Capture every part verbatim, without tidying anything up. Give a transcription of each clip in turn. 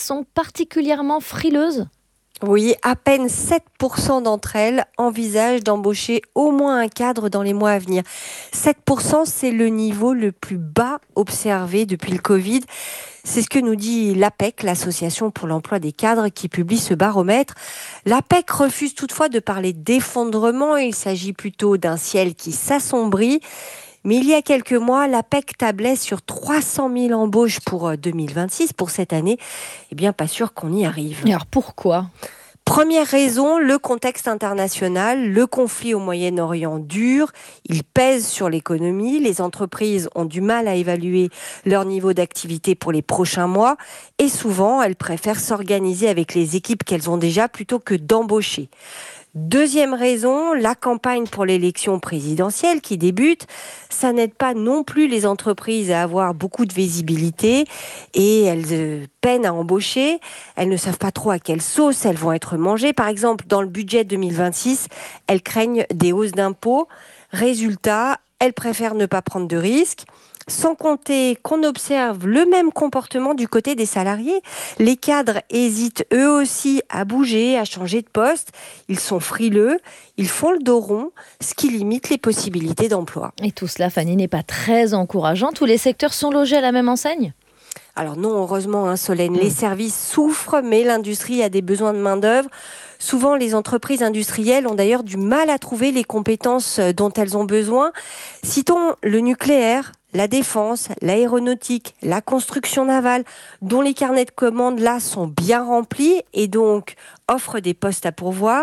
sont particulièrement frileuses ? Oui, à peine sept pour cent d'entre elles envisagent d'embaucher au moins un cadre dans les mois à venir. sept pour cent, c'est le niveau le plus bas observé depuis le Covid. C'est ce que nous dit l'APEC, l'Association pour l'emploi des cadres, qui publie ce baromètre. L'APEC refuse toutefois de parler d'effondrement. Il s'agit plutôt d'un ciel qui s'assombrit. Mais il y a quelques mois, l'APEC tablait sur trois cent mille embauches pour deux mille vingt-six, pour cette année. Eh bien, pas sûr qu'on y arrive. Alors pourquoi ? Première raison, le contexte international. Le conflit au Moyen-Orient dure. Il pèse sur l'économie. Les entreprises ont du mal à évaluer leur niveau d'activité pour les prochains mois. Et souvent, elles préfèrent s'organiser avec les équipes qu'elles ont déjà plutôt que d'embaucher. Deuxième raison, la campagne pour l'élection présidentielle qui débute. Ça n'aide pas non plus les entreprises à avoir beaucoup de visibilité et elles peinent à embaucher. Elles ne savent pas trop à quelle sauce elles vont être mangées. Par exemple, dans le budget deux mille vingt-six, elles craignent des hausses d'impôts. Résultat, elles préfèrent ne pas prendre de risques. Sans compter qu'on observe le même comportement du côté des salariés. Les cadres hésitent eux aussi à bouger, à changer de poste. Ils sont frileux, ils font le dos rond, ce qui limite les possibilités d'emploi. Et tout cela, Fanny, n'est pas très encourageant. Tous les secteurs sont logés à la même enseigne ? Alors non, heureusement, hein, Solène, les services souffrent, mais l'industrie a des besoins de main-d'œuvre. Souvent, les entreprises industrielles ont d'ailleurs du mal à trouver les compétences dont elles ont besoin. Citons le nucléaire, la défense, l'aéronautique, la construction navale, dont les carnets de commandes là sont bien remplis et donc offrent des postes à pourvoir.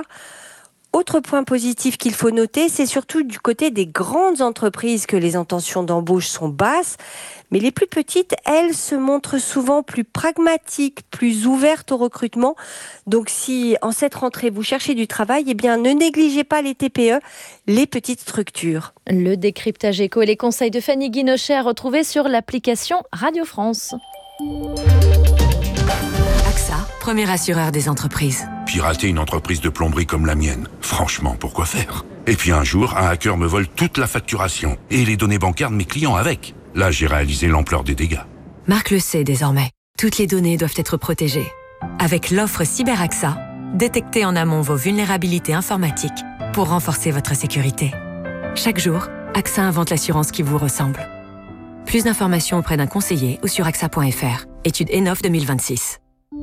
Autre point positif qu'il faut noter, c'est surtout du côté des grandes entreprises que les intentions d'embauche sont basses. Mais les plus petites, elles, se montrent souvent plus pragmatiques, plus ouvertes au recrutement. Donc si en cette rentrée vous cherchez du travail, eh bien ne négligez pas les T P E, les petites structures. Le décryptage éco et les conseils de Fanny Guinochet à retrouver sur l'application Radio France. AXA, premier assureur des entreprises. Pirater une entreprise de plomberie comme la mienne, franchement, pourquoi faire ? Et puis un jour, un hacker me vole toute la facturation et les données bancaires de mes clients avec. Là, j'ai réalisé l'ampleur des dégâts. Marc le sait désormais. Toutes les données doivent être protégées. Avec l'offre CyberAXA, détectez en amont vos vulnérabilités informatiques pour renforcer votre sécurité. Chaque jour, AXA invente l'assurance qui vous ressemble. Plus d'informations auprès d'un conseiller ou sur A X A point F R. Étude Enof deux mille vingt-six.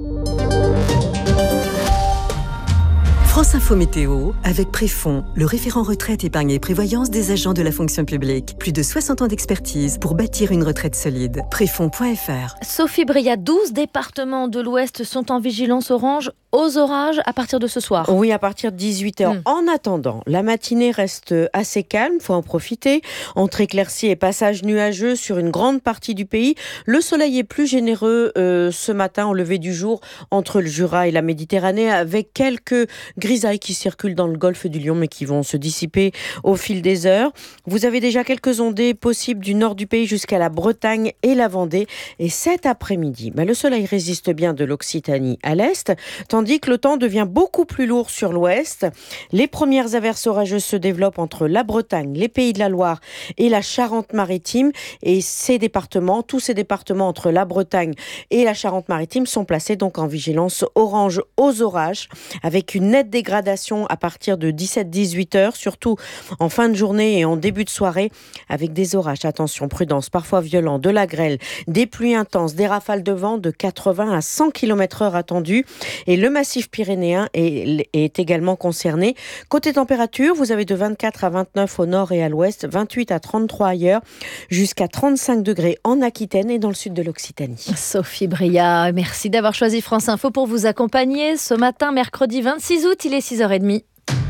France Info Météo, avec Préfond, le référent retraite, épargne et prévoyance des agents de la fonction publique. Plus de soixante ans d'expertise pour bâtir une retraite solide. Préfond point F R. Sophie Bria, douze départements de l'Ouest sont en vigilance orange aux orages à partir de ce soir. Oui, à partir de dix-huit heures. Mmh. En attendant, la matinée reste assez calme, faut en profiter. Entre éclaircies et passages nuageux sur une grande partie du pays, le soleil est plus généreux euh, ce matin au lever du jour entre le Jura et la Méditerranée, avec quelques grisailles qui circulent dans le golfe du Lion mais qui vont se dissiper au fil des heures. Vous avez déjà quelques ondées possibles du nord du pays jusqu'à la Bretagne et la Vendée. Et cet après-midi, bah, le soleil résiste bien de l'Occitanie à l'est, tandis que le temps devient beaucoup plus lourd sur l'ouest. Les premières averses orageuses se développent entre la Bretagne, les Pays de la Loire et la Charente-Maritime. Et ces départements, tous ces départements entre la Bretagne et la Charente-Maritime sont placés donc en vigilance orange aux orages, avec une nette dégradation à partir de dix-sept à dix-huit heures, surtout en fin de journée et en début de soirée, avec des orages, attention, prudence, parfois violents, de la grêle, des pluies intenses, des rafales de vent de quatre-vingts à cent kilomètres heure attendues. Et le massif pyrénéen est, est également concerné. Côté température, vous avez de vingt-quatre à vingt-neuf au nord et à l'ouest, vingt-huit à trente-trois ailleurs, jusqu'à trente-cinq degrés en Aquitaine et dans le sud de l'Occitanie. Sophie Bria, merci d'avoir choisi France Info pour vous accompagner ce matin, mercredi vingt-six août, il est six heures trente.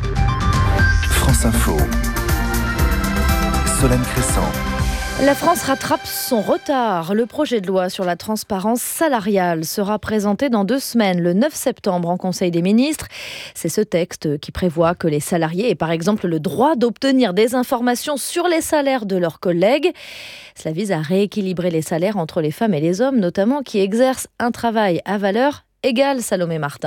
France Info. Solène Crescent. La France rattrape son retard. Le projet de loi sur la transparence salariale sera présenté dans deux semaines, le neuf septembre, en Conseil des ministres. C'est ce texte qui prévoit que les salariés aient par exemple le droit d'obtenir des informations sur les salaires de leurs collègues. Cela vise à rééquilibrer les salaires entre les femmes et les hommes, notamment qui exercent un travail à valeur égale, Salomé Martin.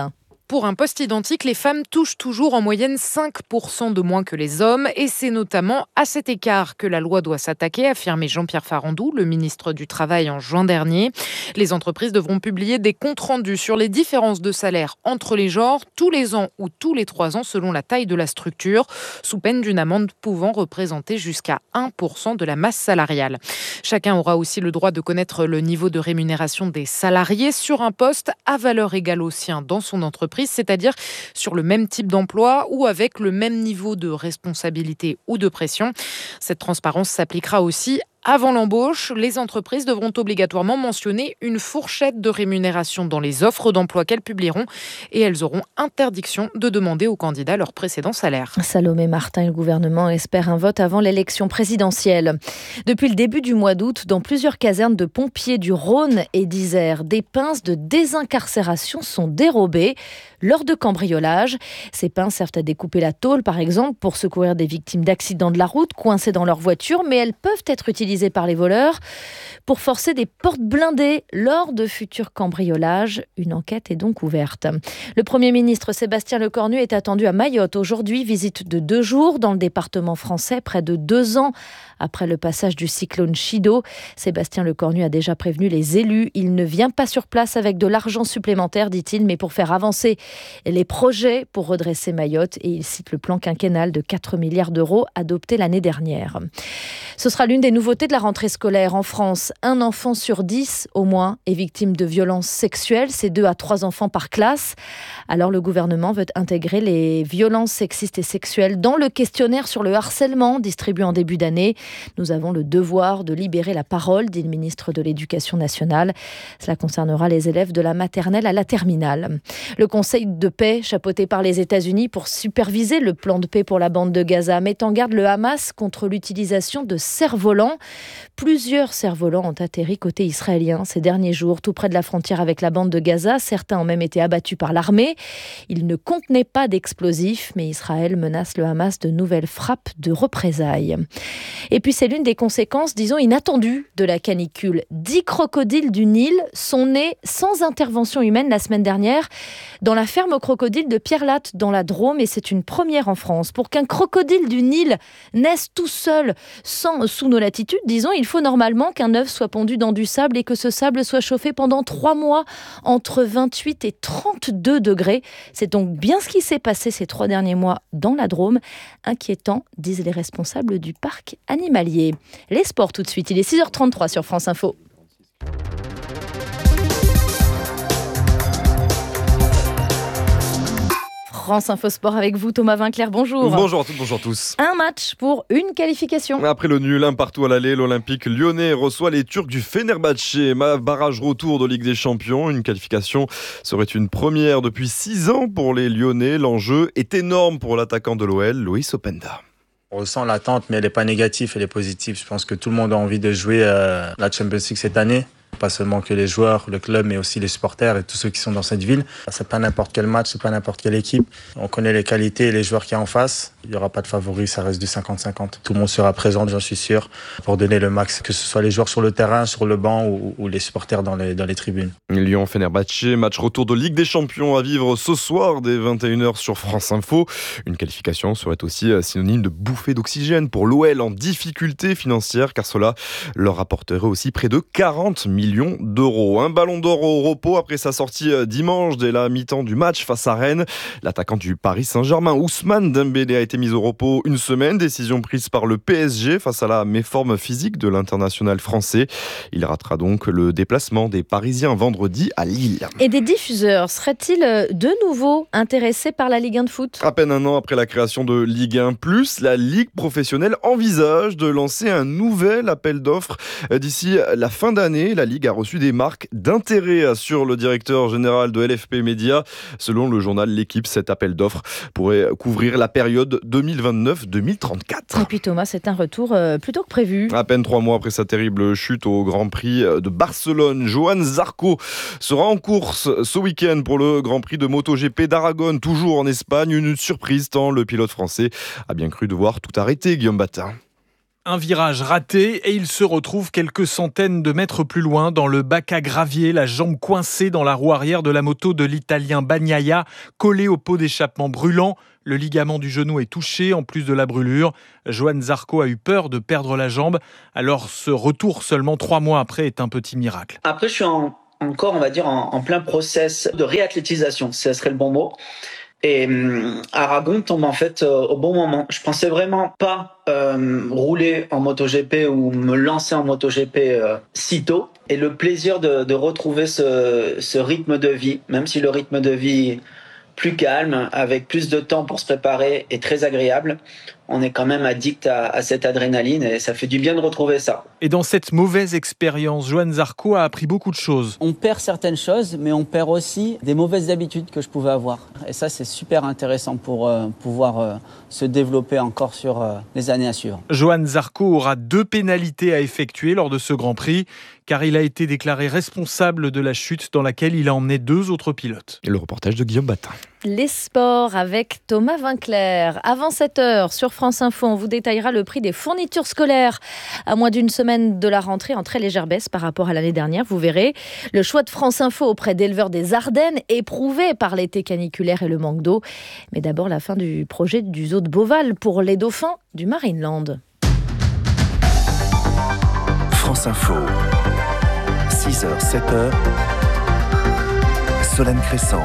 Pour un poste identique, les femmes touchent toujours en moyenne cinq pour cent de moins que les hommes et c'est notamment à cet écart que la loi doit s'attaquer, a affirmé Jean-Pierre Farandou, le ministre du Travail, en juin dernier. Les entreprises devront publier des comptes rendus sur les différences de salaire entre les genres tous les ans ou tous les trois ans selon la taille de la structure, sous peine d'une amende pouvant représenter jusqu'à un pour cent de la masse salariale. Chacun aura aussi le droit de connaître le niveau de rémunération des salariés sur un poste à valeur égale au sien dans son entreprise, c'est-à-dire sur le même type d'emploi ou avec le même niveau de responsabilité ou de pression. Cette transparence s'appliquera aussi avant l'embauche. Les entreprises devront obligatoirement mentionner une fourchette de rémunération dans les offres d'emploi qu'elles publieront et elles auront interdiction de demander aux candidats leur précédent salaire. Salomé Martin et le gouvernement espèrent un vote avant l'élection présidentielle. Depuis le début du mois d'août, dans plusieurs casernes de pompiers du Rhône et d'Isère, des pinces de désincarcération sont dérobées lors de cambriolages. Ces pinces servent à découper la tôle, par exemple, pour secourir des victimes d'accidents de la route coincées dans leur voiture, mais elles peuvent être utilisées par les voleurs pour forcer des portes blindées lors de futurs cambriolages. Une enquête est donc ouverte. Le Premier ministre Sébastien Lecornu est attendu à Mayotte aujourd'hui, visite de deux jours dans le département français, près de deux ans après le passage du cyclone Chido. Sébastien Lecornu a déjà prévenu les élus. Il ne vient pas sur place avec de l'argent supplémentaire, dit-il, mais pour faire avancer les projets pour redresser Mayotte. Et il cite le plan quinquennal de quatre milliards d'euros adopté l'année dernière. Ce sera l'une des nouveautés de la rentrée scolaire en France. Un enfant sur dix, au moins, est victime de violences sexuelles. C'est deux à trois enfants par classe. Alors le gouvernement veut intégrer les violences sexistes et sexuelles dans le questionnaire sur le harcèlement distribué en début d'année. Nous avons le devoir de libérer la parole, dit le ministre de l'Éducation nationale. Cela concernera les élèves de la maternelle à la terminale. Le Conseil de paix, chapeauté par les États-Unis pour superviser le plan de paix pour la bande de Gaza, met en garde le Hamas contre l'utilisation de cerfs-volants. Plusieurs cerfs-volants ont atterri côté israélien ces derniers jours, tout près de la frontière avec la bande de Gaza. Certains ont même été abattus par l'armée. Ils ne contenaient pas d'explosifs, mais Israël menace le Hamas de nouvelles frappes de représailles. Et puis c'est l'une des conséquences, disons, inattendues de la canicule. Dix crocodiles du Nil sont nés sans intervention humaine la semaine dernière dans la ferme aux crocodiles de Pierre-Latte dans la Drôme, et c'est une première en France. Pour qu'un crocodile du Nil naisse tout seul, sans, sous nos latitudes, disons, il faut normalement qu'un œuf soit pondu dans du sable et que ce sable soit chauffé pendant trois mois entre vingt-huit et trente-deux degrés. C'est donc bien ce qui s'est passé ces trois derniers mois dans la Drôme. Inquiétant, disent les responsables du parc animalier. Les sports tout de suite, il est six heures trente-trois sur France Info. France Info Sport avec vous, Thomas Vinclair, bonjour. Bonjour à toutes, bonjour à tous. Un match pour une qualification. Après le nul, un partout à l'aller, l'Olympique lyonnais reçoit les Turcs du Fenerbahçe. Barrage retour de Ligue des Champions. Une qualification serait une première depuis six ans pour les Lyonnais. L'enjeu est énorme pour l'attaquant de l'O L, Loïs Openda. On ressent l'attente, mais elle n'est pas négative, elle est positive. Je pense que tout le monde a envie de jouer euh, la Champions League cette année. Pas seulement que les joueurs, le club, mais aussi les supporters et tous ceux qui sont dans cette ville. C'est pas n'importe quel match, c'est pas n'importe quelle équipe. On connaît les qualités et les joueurs qu'il y a en face. Il n'y aura pas de favoris, ça reste du cinquante cinquante. Tout le monde sera présent, j'en suis sûr, pour donner le max, que ce soit les joueurs sur le terrain, sur le banc ou, ou les supporters dans les, dans les tribunes. Lyon-Fenerbahçe, match retour de Ligue des Champions à vivre ce soir dès vingt et une heures sur France Info. Une qualification serait aussi synonyme de bouffée d'oxygène pour l'O L en difficulté financière, car cela leur rapporterait aussi près de quarante millions d'euros. Un ballon d'or au repos après sa sortie dimanche dès la mi-temps du match face à Rennes. L'attaquant du Paris Saint-Germain, Ousmane Dembélé, a été mis au repos une semaine. Décision prise par le P S G face à la méforme physique de l'international français. Il ratera donc le déplacement des Parisiens vendredi à Lille. Et des diffuseurs seraient-ils de nouveau intéressés par la Ligue un de foot ? À peine un an après la création de Ligue un plus, la Ligue professionnelle envisage de lancer un nouvel appel d'offres. D'ici la fin d'année, la Ligue a reçu des marques d'intérêt, assure le directeur général de L F P Média. Selon le journal L'Équipe, cet appel d'offres pourrait couvrir la période deux mille vingt-neuf deux mille trente-quatre. Et puis Thomas, c'est un retour euh, plutôt que prévu. À peine trois mois après sa terrible chute au Grand Prix de Barcelone, Johan Zarco sera en course ce week-end pour le Grand Prix de MotoGP d'Aragon, toujours en Espagne. Une surprise tant le pilote français a bien cru devoir tout arrêter, Guillaume Batin. Un virage raté et il se retrouve quelques centaines de mètres plus loin dans le bac à gravier, la jambe coincée dans la roue arrière de la moto de l'Italien Bagnaia, collée au pot d'échappement brûlant. Le ligament du genou est touché en plus de la brûlure. Johan Zarco a eu peur de perdre la jambe. Alors ce retour seulement trois mois après est un petit miracle. Après je suis en, encore on va dire en, en plein process de réathlétisation, ce serait le bon mot. Et euh, Aragon tombe en fait euh, au bon moment. Je pensais vraiment pas euh, rouler en MotoGP ou me lancer en MotoGP euh, si tôt. Et le plaisir de, de retrouver ce, ce rythme de vie, même si le rythme de vie plus calme, avec plus de temps pour se préparer, est très agréable. On est quand même addict à, à cette adrénaline et ça fait du bien de retrouver ça. Et dans cette mauvaise expérience, Johan Zarco a appris beaucoup de choses. On perd certaines choses, mais on perd aussi des mauvaises habitudes que je pouvais avoir. Et ça, c'est super intéressant pour euh, pouvoir euh, se développer encore sur euh, les années à suivre. Johan Zarco aura deux pénalités à effectuer lors de ce Grand Prix, car il a été déclaré responsable de la chute dans laquelle il a emmené deux autres pilotes. Et le reportage de Guillaume Batin. Les sports avec Thomas Vinclair. Avant sept heures, sur France Info, on vous détaillera le prix des fournitures scolaires. À moins d'une semaine de la rentrée, en très légère baisse par rapport à l'année dernière, vous verrez. Le choix de France Info auprès d'éleveurs des Ardennes, éprouvés par l'été caniculaire et le manque d'eau. Mais d'abord, la fin du projet du zoo de Beauval pour les dauphins du Marineland. France Info, six heures, sept heures, Solène Crescent.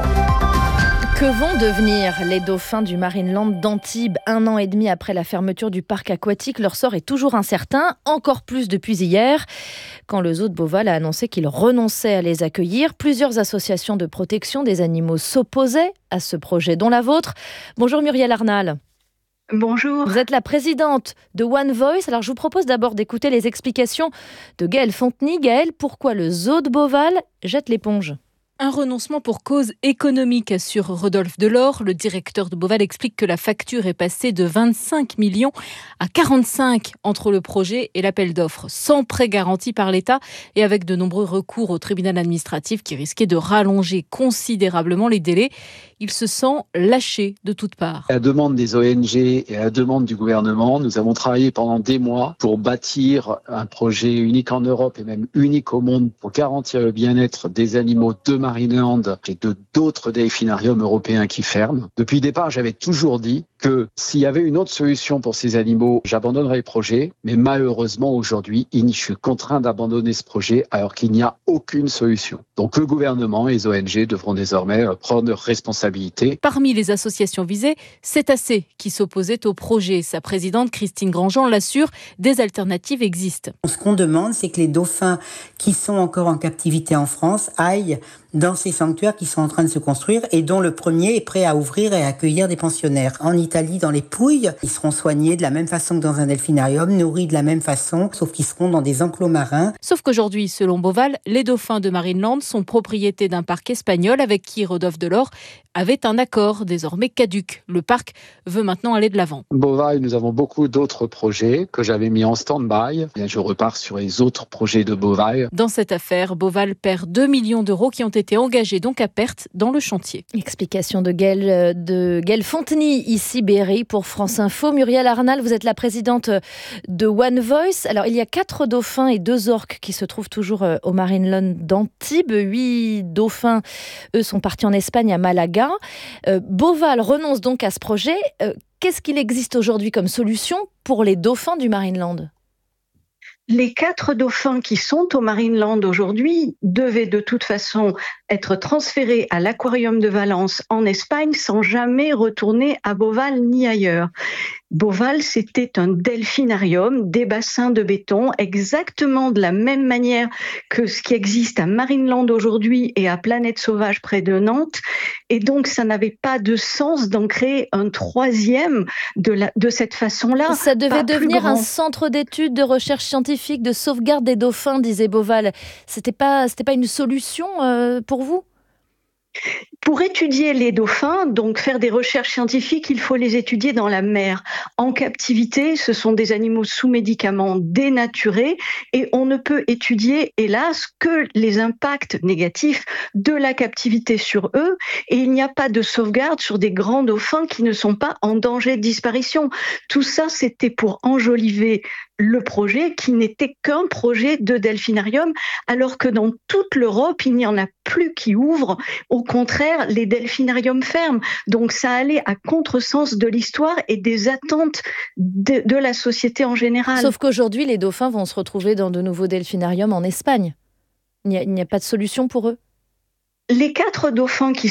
Que vont devenir les dauphins du Marineland d'Antibes un an et demi après la fermeture du parc aquatique? Leur sort est toujours incertain, encore plus depuis hier, quand le zoo de Beauval a annoncé qu'il renonçait à les accueillir. Plusieurs associations de protection des animaux s'opposaient à ce projet, dont la vôtre. Bonjour Muriel Arnal. Bonjour. Vous êtes la présidente de One Voice. Alors je vous propose d'abord d'écouter les explications de Gaëlle Fontenay. Gaëlle, pourquoi le zoo de Beauval jette l'éponge ? Un renoncement pour cause économique, assure Rodolphe Delors. Le directeur de Beauval explique que la facture est passée de vingt-cinq millions à quarante-cinq entre le projet et l'appel d'offres, sans prêt garanti par l'État et avec de nombreux recours au tribunal administratif qui risquaient de rallonger considérablement les délais. Il se sent lâché de toutes parts. À la demande des O N G et à la demande du gouvernement, nous avons travaillé pendant des mois pour bâtir un projet unique en Europe et même unique au monde pour garantir le bien-être des animaux de Marineland et de d'autres delphinariums européens qui ferment. Depuis le départ, j'avais toujours dit que s'il y avait une autre solution pour ces animaux, j'abandonnerais le projet. Mais malheureusement, aujourd'hui, je suis contraint d'abandonner ce projet alors qu'il n'y a aucune solution. Donc le gouvernement et les O N G devront désormais prendre leurs responsabilités. Parmi les associations visées, Cétacés qui s'opposait au projet. Sa présidente Christine Grandjean l'assure, des alternatives existent. Ce qu'on demande, c'est que les dauphins qui sont encore en captivité en France aillent dans ces sanctuaires qui sont en train de se construire et dont le premier est prêt à ouvrir et à accueillir des pensionnaires. En Italie, dans les Pouilles, ils seront soignés de la même façon que dans un delphinarium, nourris de la même façon, sauf qu'ils seront dans des enclos marins. Sauf qu'aujourd'hui, selon Beauval, les dauphins de Marineland sont propriété d'un parc espagnol avec qui Rodolphe Delors avait un accord désormais caduc. Le parc veut maintenant aller de l'avant. Beauval, nous avons beaucoup d'autres projets que j'avais mis en stand-by. Bien, je repars sur les autres projets de Beauval. Dans cette affaire, Beauval perd deux millions d'euros qui ont été engagés donc à perte dans le chantier. Explication de Gaëlle, de Gaëlle Fontenay, ici Berry pour France Info. Muriel Arnal, vous êtes la présidente de One Voice. Alors, il y a quatre dauphins et deux orques qui se trouvent toujours au Marineland d'Antibes. Huit dauphins, eux, sont partis en Espagne, à Malaga. Euh, Beauval renonce donc à ce projet. Euh, qu'est-ce qu'il existe aujourd'hui comme solution pour les dauphins du Marineland ? Les quatre dauphins qui sont au Marineland aujourd'hui devaient de toute façon être transférés à l'aquarium de Valence en Espagne sans jamais retourner à Beauval ni ailleurs. Beauval, c'était un delphinarium, des bassins de béton, exactement de la même manière que ce qui existe à Marineland aujourd'hui et à Planète Sauvage près de Nantes. Et donc, ça n'avait pas de sens d'en créer un troisième de, la, de cette façon-là. Ça devait devenir un centre d'études, de recherche scientifique, de sauvegarde des dauphins, disait Beauval. C'était pas, c'était pas une solution euh, pour vous ? Pour étudier les dauphins, donc faire des recherches scientifiques, il faut les étudier dans la mer. En captivité, ce sont des animaux sous médicaments dénaturés et on ne peut étudier, hélas, que les impacts négatifs de la captivité sur eux et il n'y a pas de sauvegarde sur des grands dauphins qui ne sont pas en danger de disparition. Tout ça, c'était pour enjoliver le projet qui n'était qu'un projet de delphinarium, alors que dans toute l'Europe, il n'y en a plus qui ouvrent. Au contraire, les delphinariums ferment. Donc ça allait à contresens de l'histoire et des attentes de, de la société en général. Sauf qu'aujourd'hui, les dauphins vont se retrouver dans de nouveaux delphinariums en Espagne. Il n'y a, il n'y a pas de solution pour eux ? Les quatre dauphins qui